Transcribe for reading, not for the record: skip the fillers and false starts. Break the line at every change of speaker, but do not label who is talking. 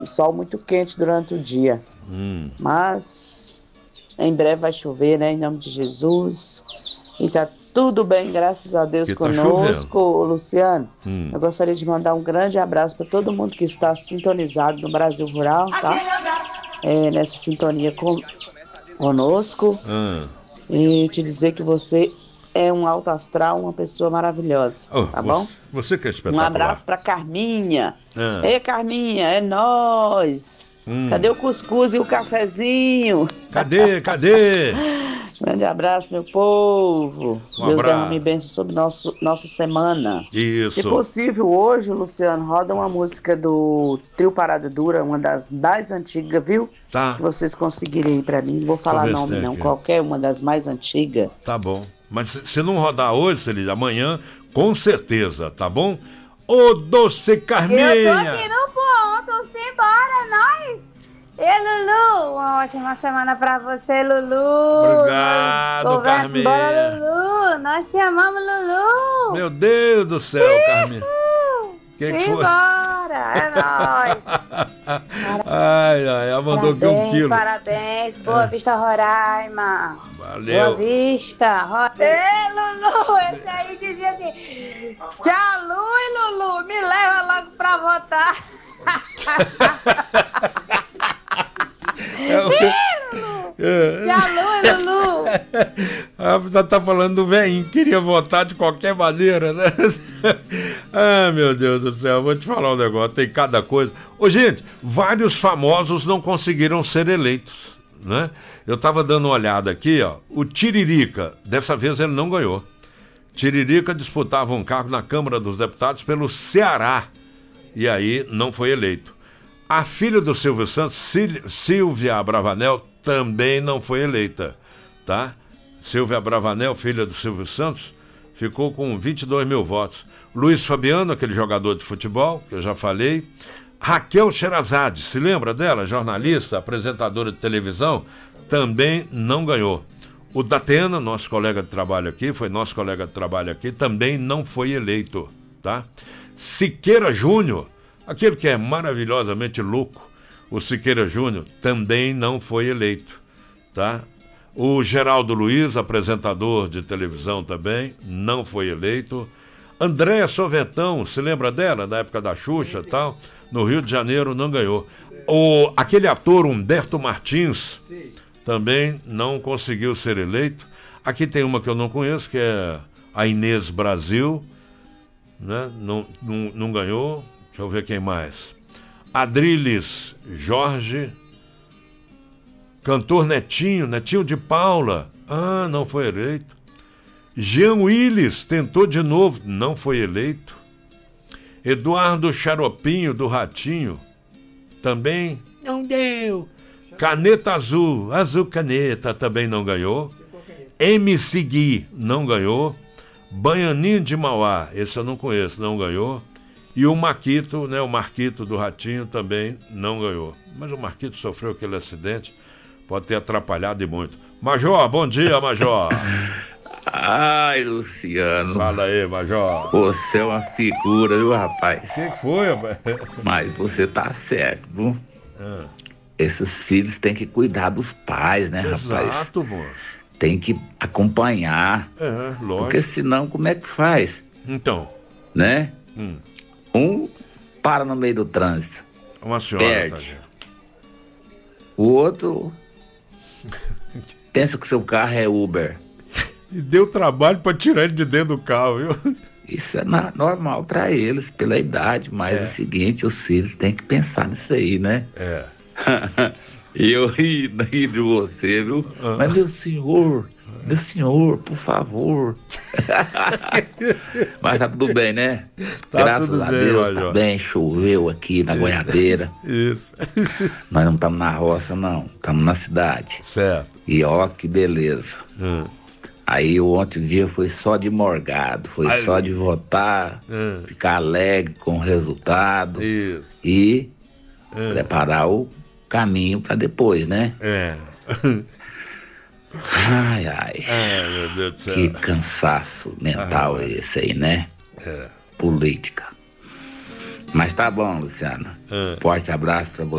um sol muito quente durante o dia. Mas em breve vai chover, né? Em nome de Jesus. E tá tudo bem, graças a Deus,
Que tá
conosco, Luciano.
Hum.
Eu gostaria de mandar um grande abraço para todo mundo que está sintonizado no Brasil Rural, tá? Nessa sintonia conosco. E te dizer que você é um alto astral, uma pessoa maravilhosa, tá bom?
Você que é
Um
espetacular.
abraço pra Carminha. Ei, Carminha, é nóis. Cadê o cuscuz e o cafezinho?
Cadê?
Grande abraço, meu povo.
Um
Deus
abraço.
derrame bênção sobre nossa semana.
Isso.
Se possível, hoje, Luciano, roda uma música do Trio Parada Dura, uma das mais antigas, viu?
Tá.
Que vocês conseguirem aí pra mim. Não vou falar
ver se
nome,
tem
não.
aqui.
Qualquer uma das mais antigas.
Tá bom. Mas se não rodar hoje, Celise, amanhã, com certeza, tá bom? Ô, doce Carminha!
Eu tô aqui no ponto, simbora, nós! E Lulu, uma ótima semana pra você, Lulu!
Obrigado, Carminha!
Bora, Lulu! Nós te amamos, Lulu!
Meu Deus do céu, Carminha! Que foi?
Simbora, é nóis!
Ai, ela mandou aqui 1 quilo.
Parabéns, Boa Vista, Roraima!
Valeu!
Boa Vista! Ei, Lulu, esse aí dizia assim: tchau, Lu e Lulu, me leva logo pra votar! Tchau, Lu e Lulu!
Ela tá falando do velhinho, queria votar de qualquer maneira, né? Ah, meu Deus do céu, vou te falar um negócio, tem cada coisa. Ô, gente, vários famosos não conseguiram ser eleitos, né? Eu tava dando uma olhada aqui, ó, o Tiririca, dessa vez ele não ganhou. Tiririca disputava um cargo na Câmara dos Deputados pelo Ceará, e aí não foi eleito. A filha do Silvio Santos, Silvia Abravanel, também não foi eleita, tá? Silvia Abravanel, filha do Silvio Santos, ficou com 22 mil votos. Luiz Fabiano, aquele jogador de futebol, que eu já falei. Raquel Sherazade, se lembra dela? Jornalista, apresentadora de televisão, também não ganhou. O Datena, nosso colega de trabalho aqui, também não foi eleito, tá? Siqueira Júnior, aquele que é maravilhosamente louco, o Siqueira Júnior, também não foi eleito, tá? O Geraldo Luiz, apresentador de televisão também, não foi eleito. Andréa Soventão, se lembra dela, da época da Xuxa e tal? No Rio de Janeiro não ganhou. Aquele ator Humberto Martins também não conseguiu ser eleito. Aqui tem uma que eu não conheço, que é a Inês Brasil, né? Não ganhou. Deixa eu ver quem mais. Adriles Jorge, cantor Netinho de Paula, não foi eleito. Jean Willis tentou de novo, não foi eleito. Eduardo Xaropinho do Ratinho, também não deu. Caneta Azul, Azul Caneta, também não ganhou. MC Gui, não ganhou. Baianinho de Mauá, esse eu não conheço, não ganhou. E o Marquito, o Marquito do Ratinho também não ganhou. Mas o Marquito sofreu aquele acidente, pode ter atrapalhado e muito. Major, bom dia, Major.
Ai, Luciano.
Fala aí, Major.
Você é uma figura, viu, rapaz?
O que foi, rapaz?
Mas você tá certo, viu? Esses filhos têm que cuidar dos pais, né, rapaz?
Exato, moço.
Tem que acompanhar.
Lógico.
Porque senão, como é que faz?
Então.
Né? Um para no meio do trânsito.
Uma senhora,
perde. O outro pensa que seu carro é Uber.
E deu trabalho pra tirar ele de dentro do carro, viu?
Isso é normal pra eles, pela idade, mas é o seguinte, os filhos têm que pensar nisso aí, né? E eu ri de você, viu? Mas meu senhor, por favor. Mas tá tudo bem, né? Graças a Deus, Major. Tá bem, choveu aqui na Goiadeira.
Isso.
Nós não estamos na roça, não, estamos na cidade.
Certo.
E ó, que beleza. Aí ontem o dia foi só de morgado, só de votar, ficar alegre com o resultado.
Isso.
E preparar o caminho para depois, né? Ai,
meu Deus do céu.
Que cansaço mental esse aí, né? Política. Mas tá bom, Luciano. Forte abraço pra você.